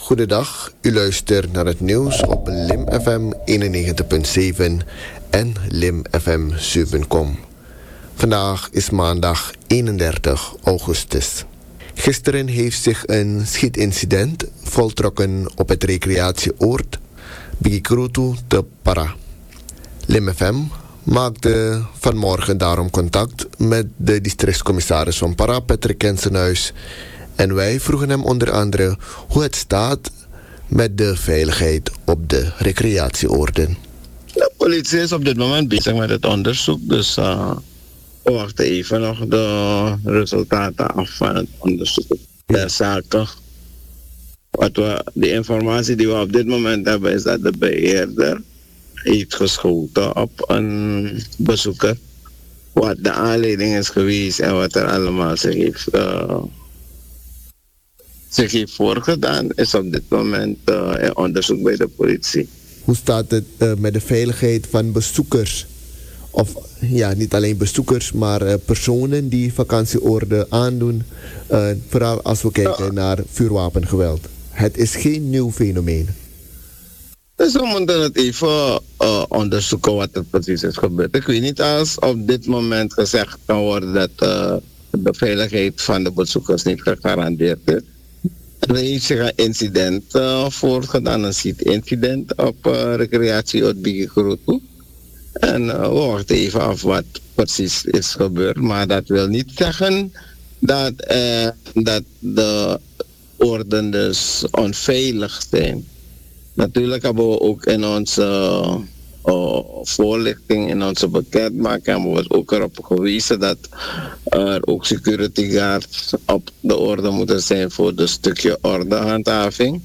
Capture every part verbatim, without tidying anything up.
Goedendag, u luistert naar het nieuws op Lim F M eenennegentig punt zeven en Lim F M zeven punt com. Vandaag is maandag eenendertig augustus. Gisteren heeft zich een schietincident voltrokken op het recreatieoord Bigikrutu te Para. Lim F M maakte vanmorgen daarom contact met de districtscommissaris van Para, Patrick Kensenhuis. En wij vroegen hem onder andere hoe het staat met de veiligheid op de recreatieoorden. De politie is op dit moment bezig met het onderzoek, dus uh, we wachten even nog de resultaten af van het onderzoek der zaken. Wat we, de informatie die we op dit moment hebben is dat de beheerder heeft geschoten op een bezoeker. Wat de aanleiding is geweest en wat er allemaal zich heeft, uh, zich heeft voorgedaan, is op dit moment uh, in onderzoek bij de politie. Hoe staat het uh, met de veiligheid van bezoekers? Of ja, niet alleen bezoekers, maar uh, personen die vakantieoorden aandoen. Uh, vooral als we kijken uh, naar vuurwapengeweld. Het is geen nieuw fenomeen. Dus we moeten het even uh, onderzoeken wat er precies is gebeurd. Ik weet niet als op dit moment gezegd kan worden dat uh, de veiligheid van de bezoekers niet gegarandeerd is. Er heeft zich een incident uh, voorgedaan, een schietincident op uh, recreatieoord Bigikrutu. En uh, we wachten even af wat precies is gebeurd. Maar dat wil niet zeggen dat, uh, dat de oorden dus onveilig zijn. Natuurlijk hebben we ook in onze uh, voorlichting, in onze bekendmaking, hebben we ook erop gewezen dat er ook security guards op de orde moeten zijn voor een stukje ordehandhaving.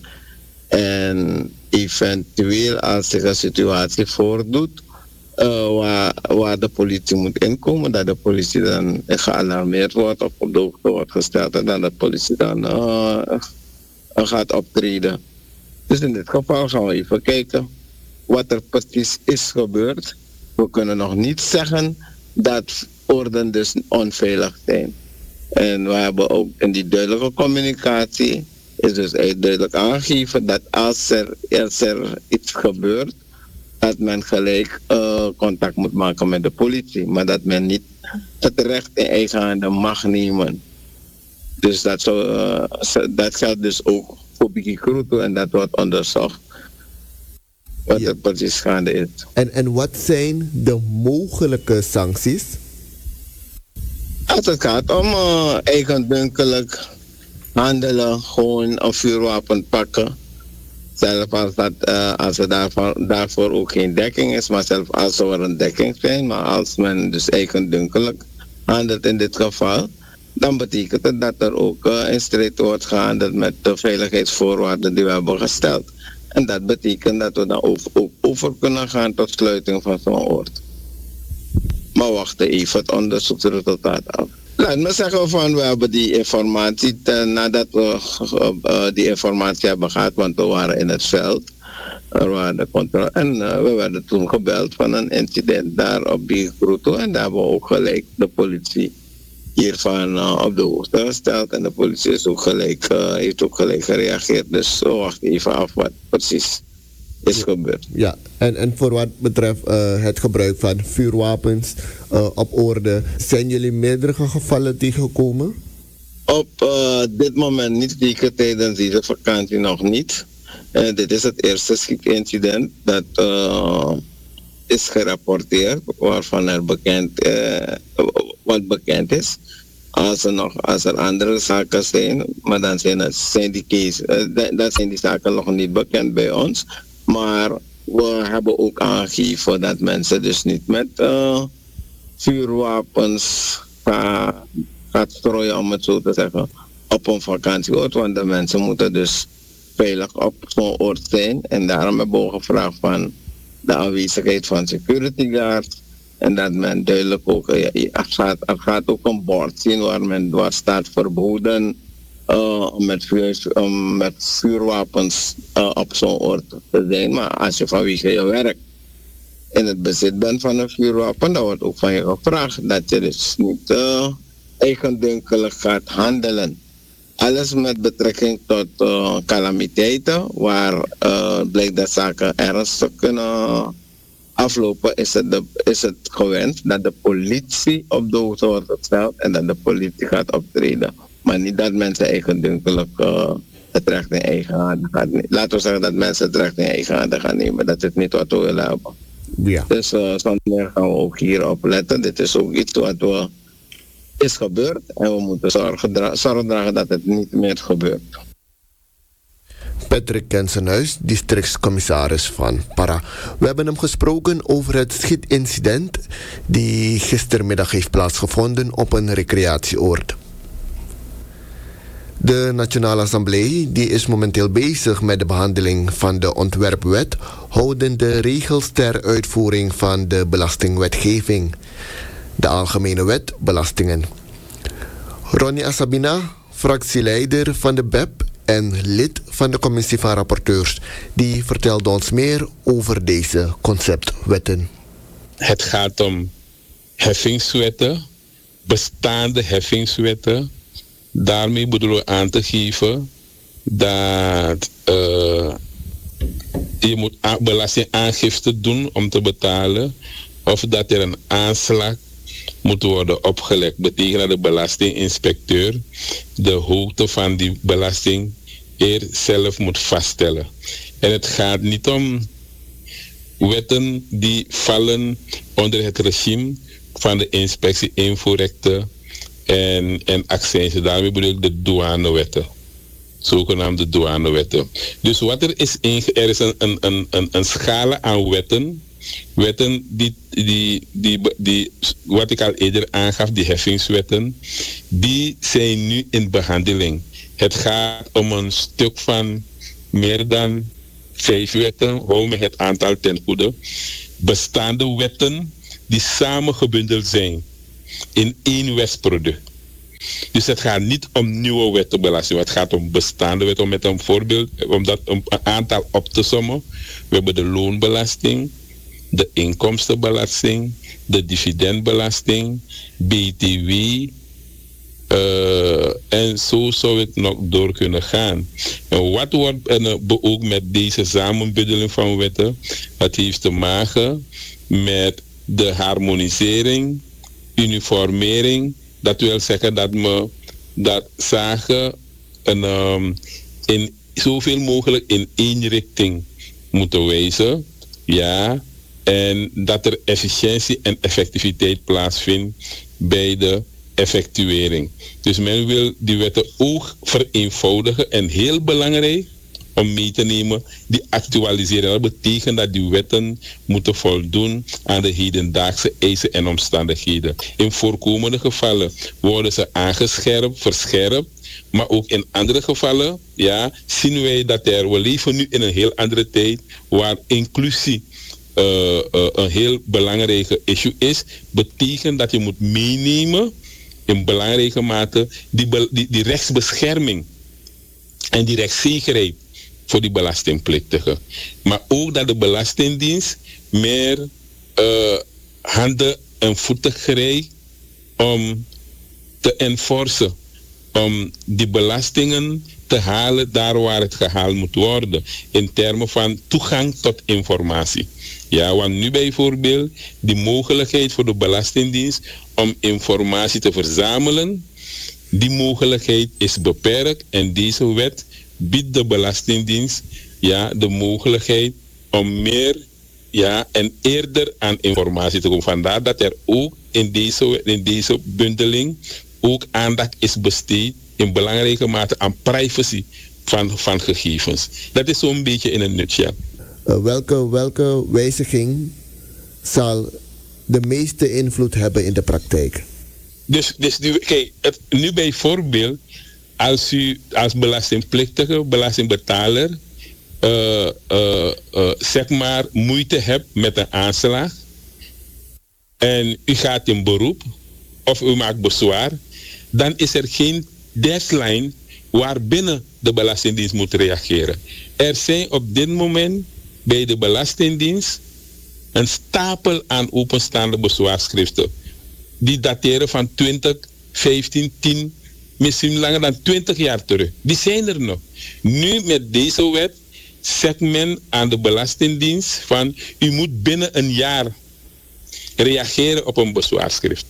En eventueel als zich een situatie voordoet uh, waar, waar de politie moet inkomen, dat de politie dan gealarmeerd wordt of op de hoogte wordt gesteld en dat de politie dan uh, gaat optreden. Dus in dit geval gaan we even kijken wat er precies is gebeurd. We kunnen nog niet zeggen dat orden dus onveilig zijn. En we hebben ook in die duidelijke communicatie is dus duidelijk aangegeven dat als er, als er iets gebeurt, dat men gelijk uh, contact moet maken met de politie. Maar dat men niet het recht in eigen handen mag nemen. Dus dat, zo, uh, dat geldt dus ook voor Bigikrutu en dat wordt onderzocht wat ja. er precies gaande is. En, en wat zijn de mogelijke sancties? Als het gaat om uh, eigendunkelijk handelen, gewoon een vuurwapen pakken. Zelfs als, dat, uh, als er daarvoor, daarvoor ook geen dekking is, maar zelfs als er een dekking zijn, maar als men dus eigendunkelijk handelt in dit geval, dan betekent het dat er ook uh, in strijd wordt gehandeld met de veiligheidsvoorwaarden die we hebben gesteld. En dat betekent dat we dan ook, ook over kunnen gaan tot sluiting van zo'n oord. Maar wachten even het onderzoeksresultaat af. Laat me zeggen van we hebben die informatie, ten, nadat we uh, die informatie hebben gehad, want we waren in het veld. Er waren de controle, en uh, we werden toen gebeld van een incident daar op Bigikrutu en daar hebben we ook gelijk de politie hiervan uh, op de hoogte gesteld en de politie is ook gelijk, uh, heeft ook gelijk gereageerd. Dus we wachten even af wat precies is ja. gebeurd. Ja, en, en voor wat betreft uh, het gebruik van vuurwapens uh, op orde, zijn jullie meerdere gevallen tegengekomen? Op uh, dit moment niet, zeker tijdens deze vakantie nog niet. Uh, dit is het eerste schietincident dat uh, is gerapporteerd, waarvan er bekend, uh, wat bekend is. Als er, nog, als er andere zaken zijn, maar dan zijn, het, zijn, die case, uh, dan zijn die zaken nog niet bekend bij ons. Maar we hebben ook aangegeven dat mensen dus niet met uh, vuurwapens gaan, gaan strooien, om het zo te zeggen, op een vakantieoord. Want de mensen moeten dus veilig op zo'n oord zijn. En daarom hebben we gevraagd van de aanwezigheid van security guards. En dat men duidelijk ook, er gaat, er gaat ook een bord zien waar, men, waar staat verboden uh, met, vuur, um, met vuurwapens uh, op zo'n oord te zijn. Maar als je vanwege je werk in het bezit bent van een vuurwapen, dan wordt ook van je gevraagd dat je dus niet uh, eigendunkelijk gaat handelen. alles met betrekking tot uh, calamiteiten, waar uh, blijkt dat zaken ernstig kunnen aflopen, is het, de, is het gewend dat de politie op de hoogte wordt gesteld en dat de politie gaat optreden. Maar niet dat mensen eigendunkelijk uh, het recht in eigen handen gaan nemen. Laten we zeggen dat mensen het recht in eigen handen gaan nemen. Dat is niet wat we willen hebben. Ja. Dus uh, zonder gaan we ook hierop letten. Dit is ook iets wat we, is gebeurd en we moeten zorgen, dra- zorgen dragen dat het niet meer gebeurt. Patrick Kensenhuis, districtscommissaris van Para. We hebben hem gesproken over het schietincident die gistermiddag heeft plaatsgevonden op een recreatieoord. De Nationale Assemblée die is momenteel bezig met de behandeling van de ontwerpwet houdende regels ter uitvoering van de belastingwetgeving. De Algemene Wet Belastingen. Ronnie Asabina, fractieleider van de B E P en lid van de commissie van rapporteurs, die vertelde ons meer over deze conceptwetten. Het gaat om heffingswetten, bestaande heffingswetten. Daarmee bedoelen we aan te geven dat uh, je moet a- belastingaangifte doen om te betalen, of dat er een aanslag moet worden opgelegd. Betekent dat de belastinginspecteur de hoogte van die belasting eerst zelf moet vaststellen. En het gaat niet om wetten die vallen onder het regime van de inspectie invoerrechten en, en accijnzen. Daarmee bedoel ik de douanewetten. Zogenaamde douanewetten. Dus wat er is, inge- er is een, een, een, een, een scala aan wetten. Wetten die, die, die, die, wat ik al eerder aangaf, die heffingswetten, die zijn nu in behandeling. Het gaat om een stuk van meer dan vijf wetten, hou me het aantal ten goede, bestaande wetten die samengebundeld zijn in één wetsproduct. Dus het gaat niet om nieuwe wettenbelasting, het gaat om bestaande wetten. Om met een voorbeeld, om dat om een aantal op te sommen. We hebben de loonbelasting, de inkomstenbelasting, de dividendbelasting, B T W, uh, en zo zou het nog door kunnen gaan. En wat wordt uh, ook met deze samenbundeling van wetten? Het heeft te maken met de harmonisering, uniformering. Dat wil zeggen dat we dat zaken een, um, in zoveel mogelijk in één richting moeten wijzen. Ja. En dat er efficiëntie en effectiviteit plaatsvindt bij de effectuering. Dus men wil die wetten ook vereenvoudigen en heel belangrijk om mee te nemen, die actualiseren. Dat betekent dat die wetten moeten voldoen aan de hedendaagse eisen en omstandigheden. In voorkomende gevallen worden ze aangescherpt, verscherpt, maar ook in andere gevallen, ja, zien wij dat er, we leven nu in een heel andere tijd waar inclusie Uh, uh, een heel belangrijke issue is, betekent dat je moet meenemen in belangrijke mate die, be- die, die rechtsbescherming en die rechtszekerheid voor die belastingplichtigen. Maar ook dat de Belastingdienst meer uh, handen en voeten krijgt om te enforcen, om die belastingen te halen daar waar het gehaald moet worden, in termen van toegang tot informatie. Ja, want nu bijvoorbeeld die mogelijkheid voor de Belastingdienst om informatie te verzamelen, die mogelijkheid is beperkt en deze wet biedt de Belastingdienst, ja, de mogelijkheid om meer, ja, en eerder aan informatie te komen. Vandaar dat er ook in deze, in deze bundeling ook aandacht is besteed in belangrijke mate aan privacy van, van gegevens. Dat is zo'n beetje in een nutshell. Uh, welke, welke wijziging zal de meeste invloed hebben in de praktijk? Dus, dus nu, kijk, het, nu bijvoorbeeld, als u als belastingplichtige, belastingbetaler, uh, uh, uh, zeg maar moeite hebt met een aanslag en u gaat in beroep of u maakt bezwaar, dan is er geen deadline waarbinnen de Belastingdienst moet reageren. Er zijn op dit moment bij de Belastingdienst een stapel aan openstaande bezwaarschriften. Die dateren van twintig vijftien tien misschien langer dan twintig jaar terug. Die zijn er nog. Nu met deze wet zegt men aan de Belastingdienst van u moet binnen een jaar reageren op een bezwaarschrift.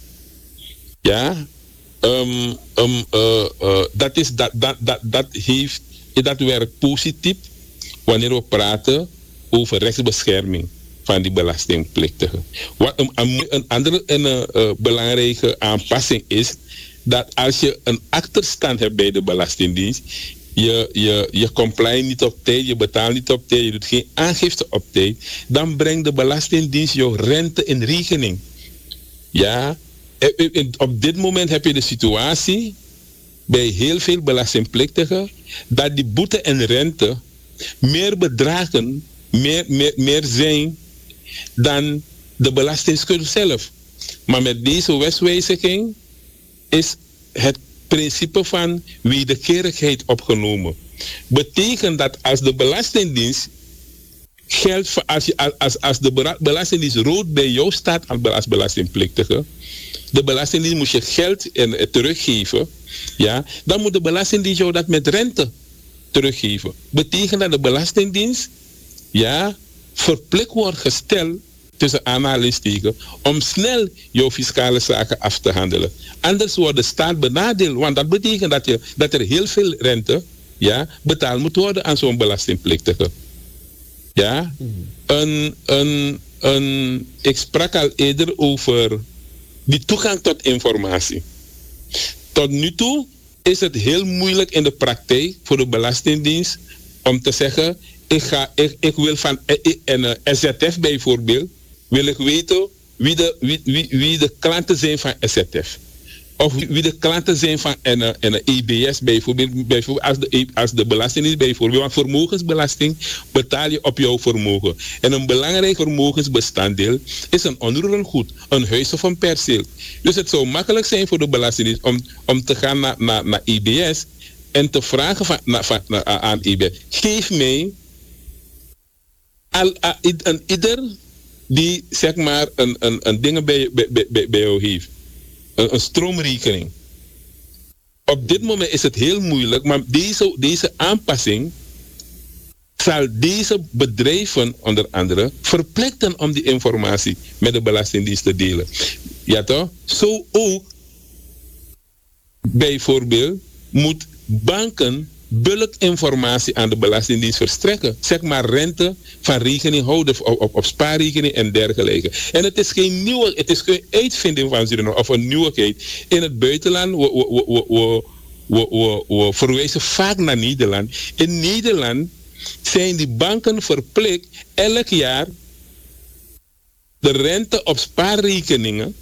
Ja, um, um, uh, uh, dat, is, dat, dat, dat, dat, heeft, dat werkt positief wanneer we praten over rechtsbescherming van die belastingplichtigen. Wat een, een andere een, uh, belangrijke aanpassing is, dat als je een achterstand hebt bij de Belastingdienst, je, je, je comply niet op tijd, je betaalt niet op tijd, je doet geen aangifte op tijd, dan brengt de Belastingdienst jouw rente in rekening. Ja, op dit moment heb je de situatie bij heel veel belastingplichtigen dat die boete en rente meer bedragen, meer, meer, meer zijn dan de belastingschuld zelf. Maar met deze wetswijziging is het principe van wederkerigheid opgenomen. Betekent dat als de Belastingdienst geld, als, je, als, als de Belastingdienst rood bij jou staat als belastingplichtige, de Belastingdienst moet je geld en, en teruggeven, ja, dan moet de Belastingdienst jou dat met rente teruggeven. Betekent dat de Belastingdienst, ja, verplicht wordt gesteld, tussen aanhalingstekens, om snel jouw fiscale zaken af te handelen. Anders wordt de staat benadeeld, want dat betekent dat, je, dat er heel veel rente, ja, betaald moet worden aan zo'n belastingplichtige. Ja, een, een, een, ik sprak al eerder over die toegang tot informatie. Tot nu toe is het heel moeilijk in de praktijk voor de Belastingdienst om te zeggen, ik, ga, ik, ik wil van een S Z F bijvoorbeeld, wil ik weten wie de, wie, wie, wie de klanten zijn van S Z F. Of wie de klanten zijn van een, een E B S bijvoorbeeld, bijvoorbeeld als, de, als de belasting is bijvoorbeeld. Want vermogensbelasting betaal je op jouw vermogen. En een belangrijk vermogensbestanddeel is een onroerend goed, een huis of een perceel. Dus het zou makkelijk zijn voor de Belastingdienst om, om te gaan naar, naar, naar E B S en te vragen van, naar, van, naar, aan E B S. Geef mij al, al, een ieder die zeg maar een, een, een ding bij, bij, bij, bij jou heeft. Een, een stroomrekening. Op dit moment is het heel moeilijk, maar deze, deze aanpassing zal deze bedrijven onder andere verplichten om die informatie met de Belastingdienst te delen. Ja toch? Zo ook bijvoorbeeld moet banken bulkinformatie aan de Belastingdienst verstrekken. Zeg maar rente van rekeninghouders op, op, op spaarrekening en dergelijke. En het is geen nieuwe, het is geen uitvinding van Suriname of een nieuwigheid. In het buitenland, we, we, we, we, we, we, we verwijzen vaak naar Nederland. In Nederland zijn die banken verplicht elk jaar de rente op spaarrekeningen,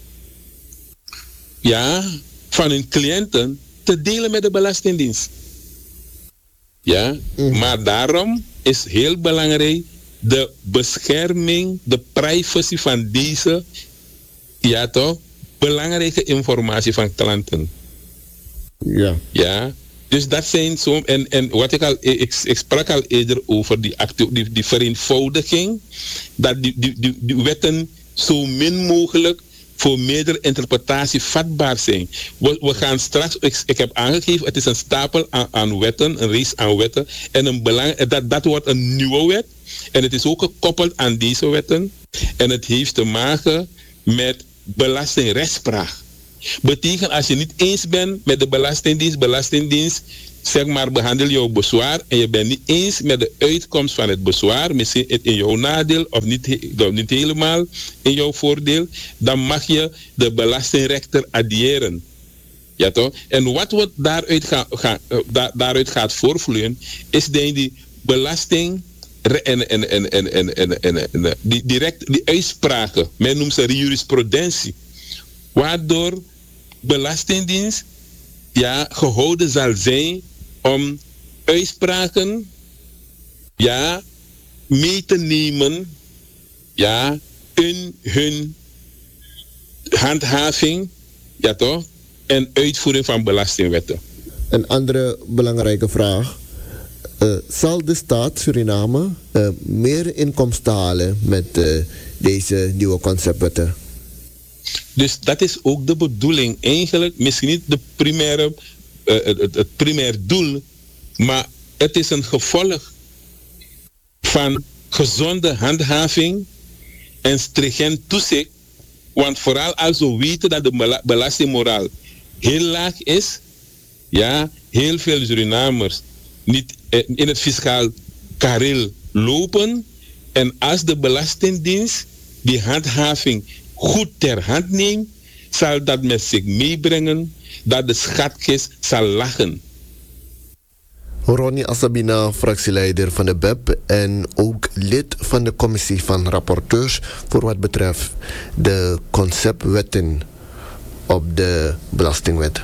ja, van hun cliënten te delen met de Belastingdienst. Ja, mm. Maar daarom is heel belangrijk de bescherming, de privacy van deze, ja toch, belangrijke informatie van klanten. Ja. Ja, dus dat zijn zo, en, en wat ik al, ik, ik sprak al eerder over die, actu, die, die vereenvoudiging, dat die, die, die, die wetten zo min mogelijk voor meerdere interpretatie vatbaar zijn. We, we gaan straks, ik, ik heb aangegeven, het is een stapel aan, aan wetten, een reeks aan wetten. En een belang, dat, dat wordt een nieuwe wet. En het is ook gekoppeld aan deze wetten. En het heeft te maken met belastingrechtspraak. Betekent als je niet eens bent met de Belastingdienst, Belastingdienst, zeg maar, behandel jouw bezwaar en je bent niet eens met de uitkomst van het bezwaar, misschien in jouw nadeel of niet, of niet helemaal in jouw voordeel, dan mag je de belastingrechter addiëren. Ja toch? En wat we daaruit, ga, ga, da, daaruit gaat voorvloeien, is denk die belasting en, en, en, en, en, en, en, en die, direct die uitspraken, men noemt ze jurisprudentie, waardoor Belastingdienst ja, gehouden zal zijn om uitspraken ja, mee te nemen ja, in hun handhaving ja, toch? En uitvoering van belastingwetten. Een andere belangrijke vraag. Uh, zal de staat Suriname uh, meer inkomsten halen met uh, deze nieuwe conceptwetten? Dus dat is ook de bedoeling. Eigenlijk misschien niet de primaire uh, het, het primair doel, maar het is een gevolg van gezonde handhaving en stringent toezicht. Want vooral als we weten dat de belastingmoraal heel laag is, ja, heel veel Surinamers niet in het fiscaal kareel lopen. En als de Belastingdienst die handhaving goed ter hand neemt, zal dat met zich meebrengen dat de schatkist zal lachen. Ronnie Asabina, fractieleider van de B E P en ook lid van de commissie van rapporteurs voor wat betreft de conceptwetten op de belastingwet.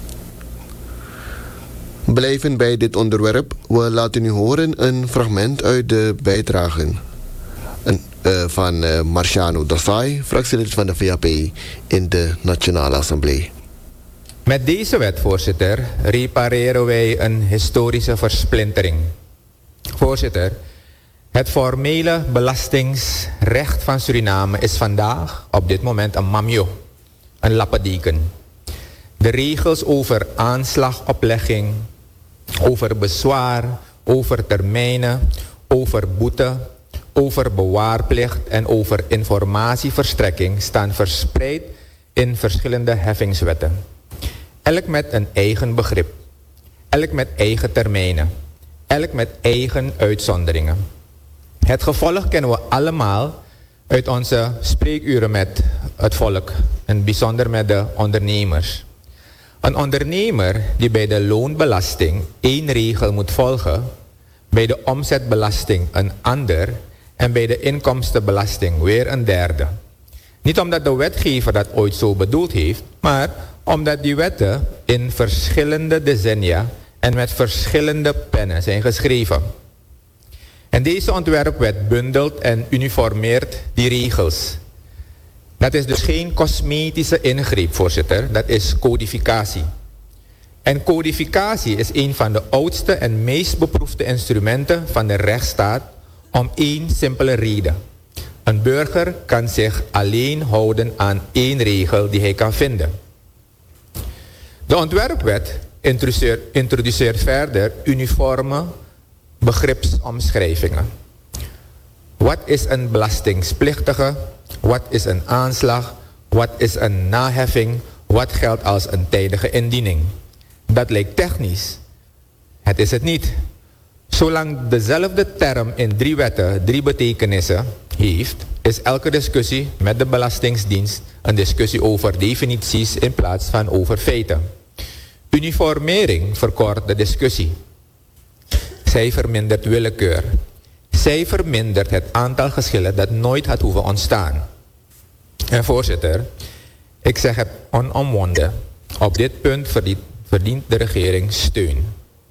Blijven bij dit onderwerp. We laten u horen een fragment uit de bijdragen een, uh, van uh, Marciano Dassai, fractielid van de V A P in de Nationale Assemblée. Met deze wet, voorzitter, repareren wij een historische versplintering. Voorzitter, het formele belastingsrecht van Suriname is vandaag op dit moment een mamjo, een lappendeken. De regels over aanslagoplegging, over bezwaar, over termijnen, over boete, over bewaarplicht en over informatieverstrekking staan verspreid in verschillende heffingswetten. Elk met een eigen begrip, elk met eigen termijnen, elk met eigen uitzonderingen. Het gevolg kennen we allemaal uit onze spreekuren met het volk en bijzonder met de ondernemers. Een ondernemer die bij de loonbelasting één regel moet volgen, bij de omzetbelasting een ander en bij de inkomstenbelasting weer een derde. Niet omdat de wetgever dat ooit zo bedoeld heeft, maar omdat die wetten in verschillende decennia en met verschillende pennen zijn geschreven. En deze ontwerpwet bundelt en uniformeert die regels. Dat is dus geen cosmetische ingreep, voorzitter, dat is codificatie. En codificatie is een van de oudste en meest beproefde instrumenten van de rechtsstaat om één simpele reden. Een burger kan zich alleen houden aan één regel die hij kan vinden. De ontwerpwet introduceert, introduceert verder uniforme begripsomschrijvingen. Wat is een belastingplichtige? Wat is een aanslag? Wat is een naheffing? Wat geldt als een tijdige indiening? Dat lijkt technisch. Het is het niet. Zolang dezelfde term in drie wetten drie betekenissen heeft, is elke discussie met de Belastingdienst een discussie over definities in plaats van over feiten. Uniformering verkort de discussie. Zij vermindert willekeur. Zij vermindert het aantal geschillen dat nooit had hoeven ontstaan. En voorzitter, ik zeg het onomwonden. Op dit punt verdient, verdient de regering steun.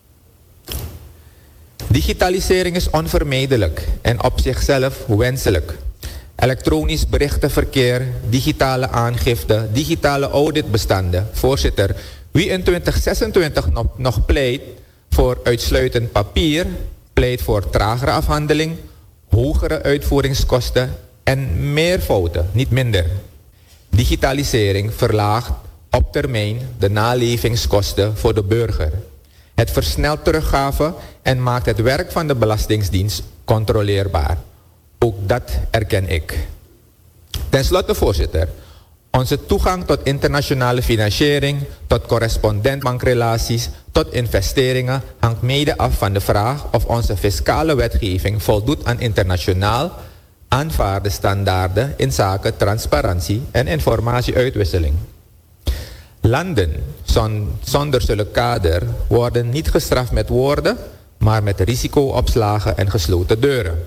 Digitalisering is onvermijdelijk en op zichzelf wenselijk. Elektronisch berichtenverkeer, digitale aangifte, digitale auditbestanden. Voorzitter, wie in twintig zesentwintig nog, nog pleit voor uitsluitend papier, pleit voor tragere afhandeling, hogere uitvoeringskosten en meer fouten, niet minder. Digitalisering verlaagt op termijn de nalevingskosten voor de burger. Het versnelt teruggave en maakt het werk van de Belastingdienst controleerbaar. Ook dat erken ik. Ten slotte, voorzitter, onze toegang tot internationale financiering, tot correspondentbankrelaties, tot investeringen hangt mede af van de vraag of onze fiscale wetgeving voldoet aan internationaal aanvaarde standaarden in zaken transparantie en informatieuitwisseling. Landen zonder zulke kader worden niet gestraft met woorden, maar met risicoopslagen en gesloten deuren.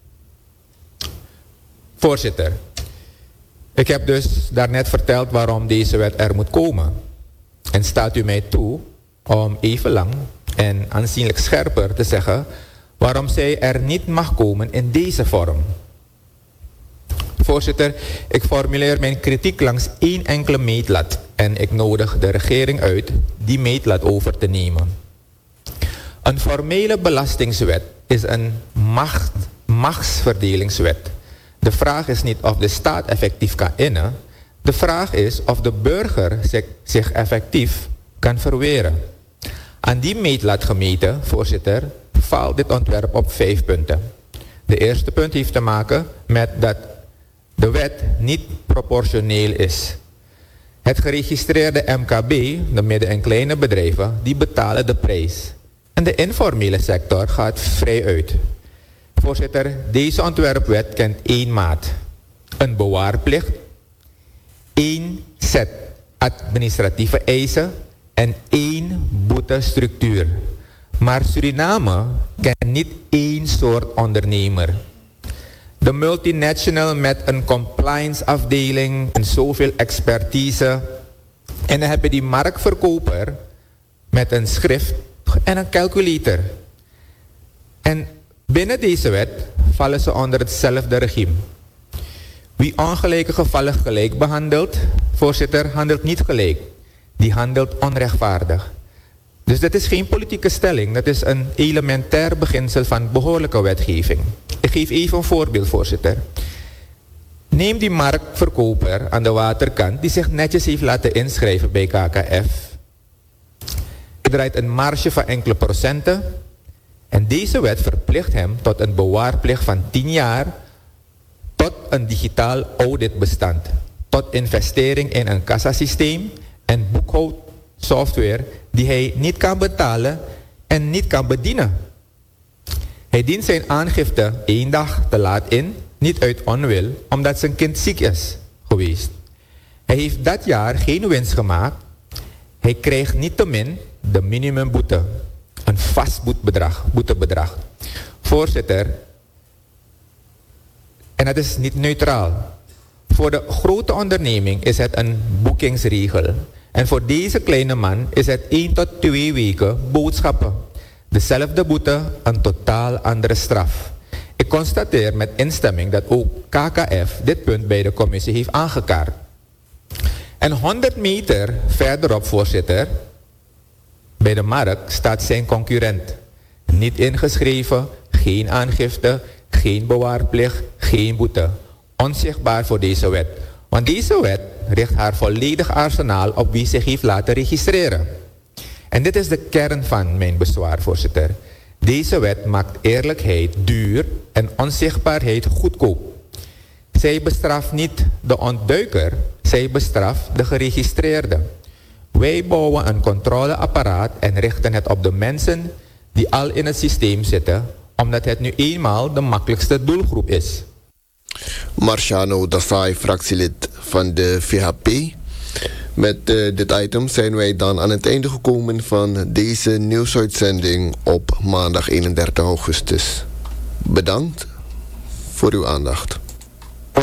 Voorzitter, ik heb dus daarnet verteld waarom deze wet er moet komen. En staat u mij toe om even lang en aanzienlijk scherper te zeggen waarom zij er niet mag komen in deze vorm. Voorzitter, ik formuleer mijn kritiek langs één enkele meetlat en ik nodig de regering uit die meetlat over te nemen. Een formele belastingswet is een macht, machtsverdelingswet. De vraag is niet of de staat effectief kan innen. De vraag is of de burger zich, zich effectief kan verweren. Aan die meetlat gemeten, voorzitter, valt dit ontwerp op vijf punten. De eerste punt heeft te maken met dat de wet niet proportioneel is. Het geregistreerde M K B, de midden- en kleine bedrijven, die betalen de prijs. En de informele sector gaat vrij uit. Voorzitter, deze ontwerpwet kent één maat. Een bewaarplicht, één set administratieve eisen en één boetestructuur. Maar Suriname kent niet één soort ondernemer. De multinational met een compliance afdeling en zoveel expertise. En dan heb je die marktverkoper met een schrift en een calculator. En binnen deze wet vallen ze onder hetzelfde regime. Wie ongelijke gevallen gelijk behandelt, voorzitter, handelt niet gelijk. Die handelt onrechtvaardig. Dus dat is geen politieke stelling, dat is een elementair beginsel van behoorlijke wetgeving. Ik geef even een voorbeeld, voorzitter. Neem die marktverkoper aan de waterkant die zich netjes heeft laten inschrijven bij K K F. Hij draait een marge van enkele procenten en deze wet verplicht hem tot een bewaarplicht van tien jaar tot een digitaal auditbestand, tot investering in een kassasysteem en boekhoudsoftware die hij niet kan betalen en niet kan bedienen. Hij dient zijn aangifte één dag te laat in, niet uit onwil, omdat zijn kind ziek is geweest. Hij heeft dat jaar geen winst gemaakt. Hij krijgt niettemin de minimumboete, een vast boetebedrag, boetebedrag. Voorzitter, en dat is niet neutraal. Voor de grote onderneming is het een boekingsregel. En voor deze kleine man is het één tot twee weken boodschappen. Dezelfde boete, een totaal andere straf. Ik constateer met instemming dat ook K K F dit punt bij de commissie heeft aangekaart. En honderd meter verderop, voorzitter, bij de markt staat zijn concurrent. Niet ingeschreven, geen aangifte, geen bewaarplicht, geen boete. Onzichtbaar voor deze wet. Want deze wet richt haar volledig arsenaal op wie zich heeft laten registreren. En dit is de kern van mijn bezwaar, voorzitter. Deze wet maakt eerlijkheid duur en onzichtbaarheid goedkoop. Zij bestraft niet de ontduiker, zij bestraft de geregistreerde. Wij bouwen een controleapparaat en richten het op de mensen die al in het systeem zitten, omdat het nu eenmaal de makkelijkste doelgroep is. Marciano Dassai, fractielid van de V H P. Met uh, dit item zijn wij dan aan het einde gekomen van deze nieuwsuitzending op maandag eenendertig augustus. Bedankt voor uw aandacht.